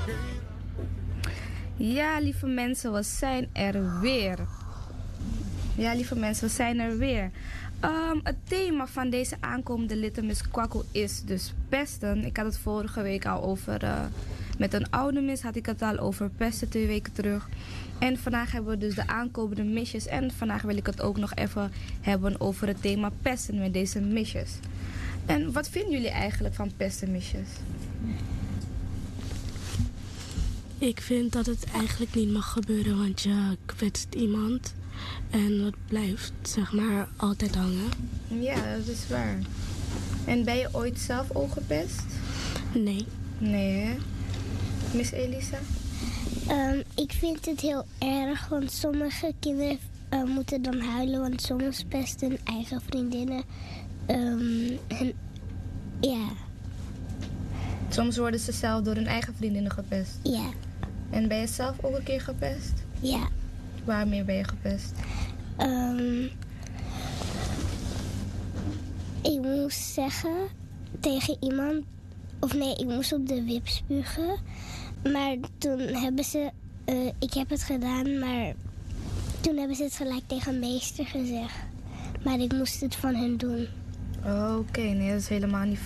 Ja, lieve mensen, we zijn er weer. Ja, lieve mensen, we zijn er weer. Het thema van deze aankomende Littemis Kwaku is dus pesten. Ik had het vorige week al over... met een oude mis had ik het al over pesten 2 weken terug. En vandaag hebben we dus de aankomende misjes. En vandaag wil ik het ook nog even hebben over het thema pesten met deze misjes. En wat vinden jullie eigenlijk van pestenmisjes? Ik vind dat het eigenlijk niet mag gebeuren, want je kwetst iemand. En het blijft, zeg maar, altijd hangen. Ja, dat is waar. En ben je ooit zelf ook gepest? Nee. Nee, hè? Miss Elisa? Ik vind het heel erg, want sommige kinderen moeten dan huilen, want soms pesten hun eigen vriendinnen. Ja. Soms worden ze zelf door hun eigen vriendinnen gepest. Ja. En ben je zelf ook een keer gepest? Ja. Waarmee ben je gepest? Ik moest zeggen tegen iemand... Of nee, ik moest op de wip spugen. Maar toen hebben ze... ik heb het gedaan, maar... Toen hebben ze het gelijk tegen meester gezegd. Maar ik moest het van hen doen. Oké, nee, dat is helemaal niet